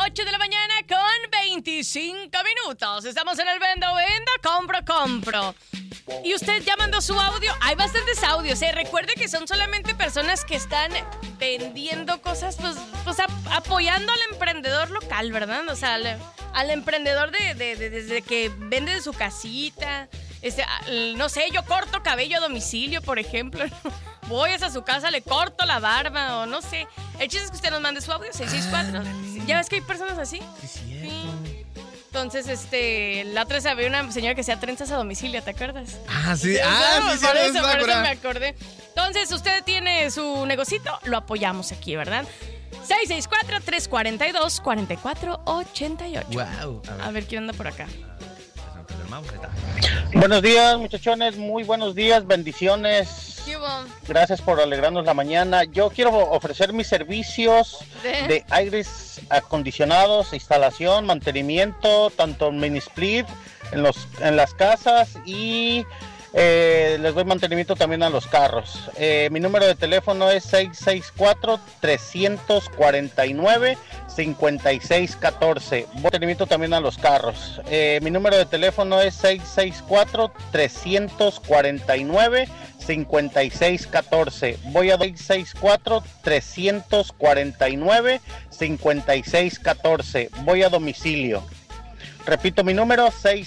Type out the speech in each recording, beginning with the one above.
8 de la mañana con 25 minutos. Estamos en el Vendo, compro. Y usted ya mandó su audio. Hay bastantes audios, ¿eh? Recuerde que son solamente personas que están vendiendo cosas, pues apoyando al emprendedor local, ¿verdad? O sea, al emprendedor desde que vende de su casita. No sé, yo corto cabello a domicilio, por ejemplo. Voy a su casa, le corto la barba o no sé. El chiste es que usted nos mande su audio, 664. ¿Ya ves que hay personas así? Sí. Entonces, la otra vez había una señora que hacía trenzas a domicilio, ¿te acuerdas? Ah, sí. Sí, por eso acuerdas. me acordé. Entonces, usted tiene su negocito, lo apoyamos aquí, ¿verdad? 664-342-4488. Wow. A ver, ¿quién anda por acá? Buenos días, muchachones, muy buenos días, bendiciones. ¿Qué hubo? Gracias por alegrarnos la mañana. Yo quiero ofrecer mis servicios de aires acondicionados, instalación, mantenimiento, tanto mini split en las casas y les doy mantenimiento también a los carros. Mi número de teléfono es 664-349-5614. Mantenimiento también a los carros. Mi número de teléfono es 664-349-5614. Voy a 664-349-5614. Voy a domicilio. Repito mi número,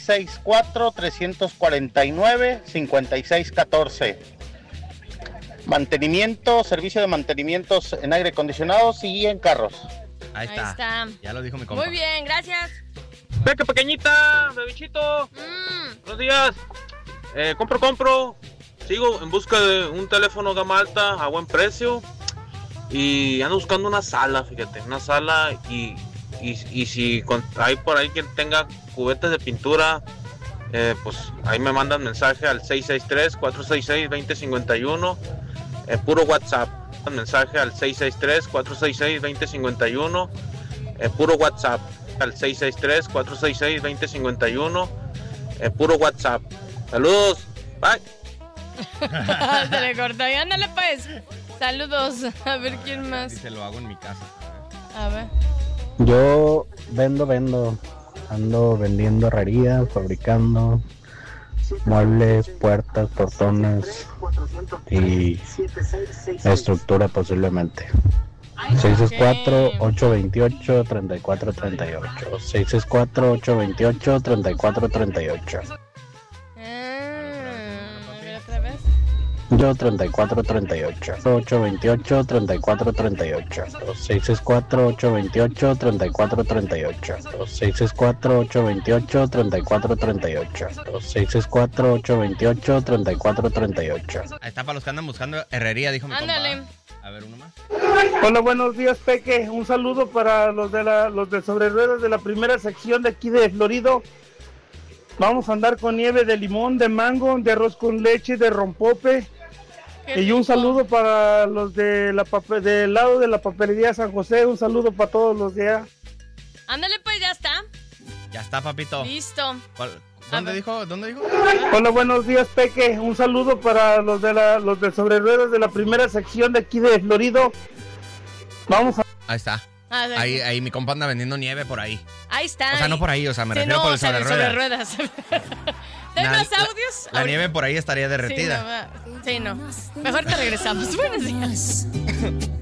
664-349-5614. Mantenimiento, servicio de mantenimientos en aire acondicionados y en carros. Ahí está. Ya lo dijo mi compa. Muy bien, gracias. Peque pequeñita, bebichito. Buenos días. Compro. Sigo en busca de un teléfono gama alta a buen precio. Y ando buscando una sala, fíjate. Una sala y si hay por ahí quien tenga cubetes de pintura, pues ahí me mandan mensaje al 663-466-2051, puro WhatsApp. Mensaje al 663-466-2051, puro WhatsApp. Al 663-466-2051, puro WhatsApp. Saludos, bye. Se le cortó y ándale pues. Saludos. A ver quién más. Dice, lo hago en mi casa. A ver. Yo vendo, ando vendiendo herrería, fabricando muebles, puertas, portones y estructura posiblemente. 664-828-3438. 664-828-3438. A ver otra vez. Yo 3438 828 3438 664 828 3438 664 828 3438 664 828 3438. Ahí está para los que andan buscando herrería, dijo mi compa. Ándale. A ver, uno más. Hola, buenos días, Peque. Un saludo para los de sobre ruedas de la primera sección de aquí de Florido. Vamos a andar con nieve de limón, de mango, de arroz con leche, de rompope. Y un saludo para los del lado de la papelería San José. Un saludo para todos los de allá. Ándale pues, ya está. Ya está, papito. Listo. ¿Dónde dijo? Hola, buenos días, Peque. Un saludo para los de sobre ruedas de la primera sección de aquí de Florido. Vamos a... Ahí está. Ahí mi compa anda vendiendo nieve por ahí. Ahí está. O sea, no por ahí, o sea, me refiero por el sobre ruedas. ¿Hay más audios? La nieve por ahí estaría derretida. Sí, no. Mejor te regresamos. Buenos días.